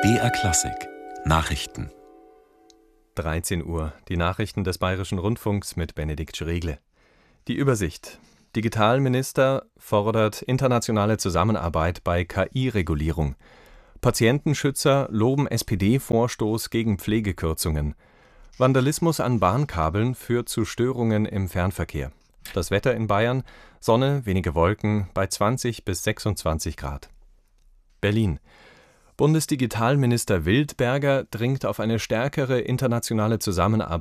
BR Klassik Nachrichten 13 Uhr, die Nachrichten des Bayerischen Rundfunks mit Benedikt Schregle. Die Übersicht. Digitalminister fordert internationale Zusammenarbeit bei KI-Regulierung. Patientenschützer loben SPD-Vorstoß gegen Pflegekürzungen. Vandalismus an Bahnkabeln führt zu Störungen im Fernverkehr. Das Wetter in Bayern: Sonne, wenige Wolken, bei 20 bis 26 Grad. Berlin. Bundesdigitalminister Wildberger dringt auf eine stärkere internationale Zusammenarbeit